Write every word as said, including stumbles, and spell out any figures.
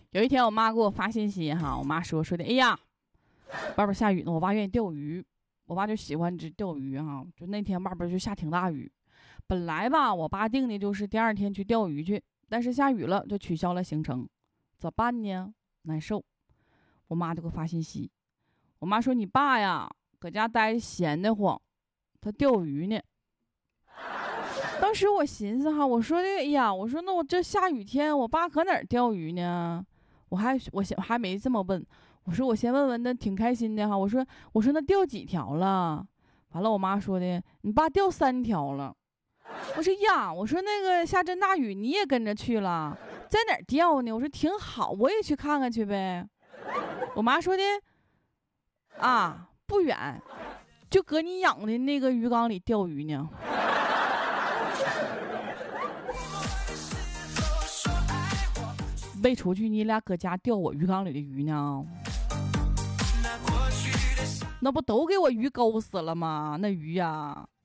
有一天我妈给我发信息哈，我妈说说的，哎呀，外边下雨呢，我爸愿意钓鱼，我爸就喜欢这钓鱼哈。就那天外边就下挺大雨，本来吧，我爸定的就是第二天去钓鱼去，但是下雨了就取消了行程，咋办呢？难受。我妈就给我发信息，我妈说你爸呀，搁家待着闲得慌，他钓鱼呢。当时我寻思哈，我说的，哎呀，我说那我这下雨天，我爸搁哪儿钓鱼呢？我还我先还没这么问，我说我先问问，那挺开心的哈。我说我说那钓几条了？完了，我妈说的，你爸钓三条了。我说呀，我说那个下这大雨你也跟着去了，在哪儿钓呢？我说挺好，我也去看看去呗。我妈说的啊，不远，就搁你养的那个鱼缸里钓鱼呢。没出去，你俩搁家钓我鱼缸里的鱼呢？那不都给我鱼勾死了吗？那鱼呀、啊！